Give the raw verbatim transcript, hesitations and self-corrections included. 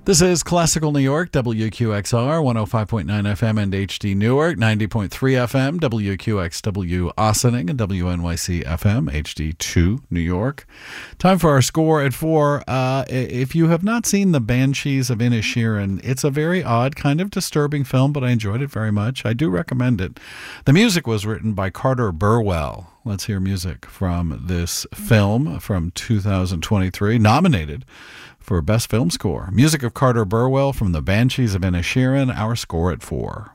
This is Classical New York, W Q X R, one oh five point nine F M and H D Newark, ninety point three F M, W Q X W Ossining, and W N Y C F M, H D two New York. Time for our score at four. Uh, if you have not seen The Banshees of Inisherin, it's a very odd, kind of disturbing film, but I enjoyed it very much. I do recommend it. The music was written by Carter Burwell. Let's hear music from this film from two thousand twenty-three, nominated for Best Film Score. Music of Carter Burwell from The Banshees of Inisherin, our score at four.